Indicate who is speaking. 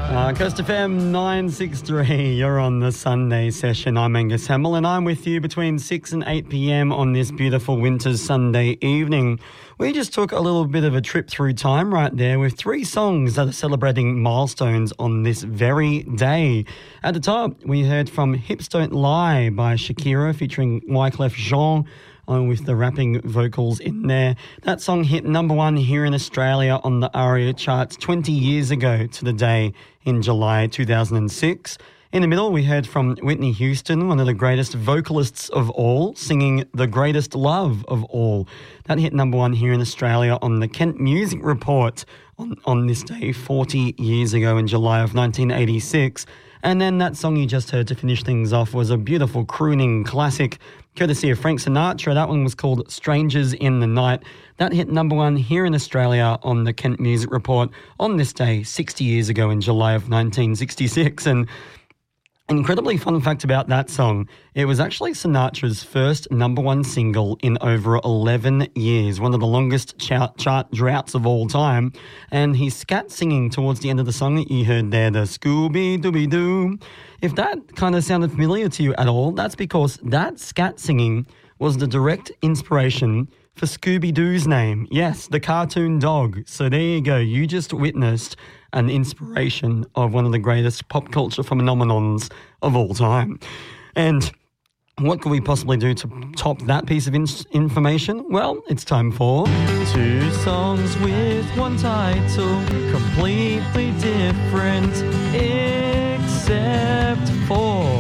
Speaker 1: Coast FM 963, you're on the Sunday session. I'm Angus Hamill and I'm with you between 6 and 8 p.m. on this beautiful winter's Sunday evening. We just took a little bit of a trip through time right there with three songs that are celebrating milestones on this very day. At the top, we heard from Hips Don't Lie by Shakira featuring Wyclef Jean, with the rapping vocals in there. That song hit number one here in Australia on the ARIA charts 20 years ago to the day in July 2006. In the middle, we heard from Whitney Houston, one of the greatest vocalists of all, singing The Greatest Love of All. That hit number one here in Australia on the Kent Music Report on this day 40 years ago in July of 1986. And then that song you just heard to finish things off was a beautiful crooning classic courtesy of Frank Sinatra. That one was called Strangers in the Night. That hit number one here in Australia on the Kent Music Report on this day 60 years ago in July of 1966. And an incredibly fun fact about that song, it was actually Sinatra's first number one single in over 11 years, one of the longest chart droughts of all time. And he's scat singing towards the end of the song that you heard there, the Scooby-Dooby-Doo. If that kind of sounded familiar to you at all, that's because that scat singing was the direct inspiration for Scooby-Doo's name. Yes, the cartoon dog. So there you go. You just witnessed an inspiration of one of the greatest pop culture phenomenons of all time. And what could we possibly do to top that piece of information? Well, it's time for two songs with one title, completely different, except for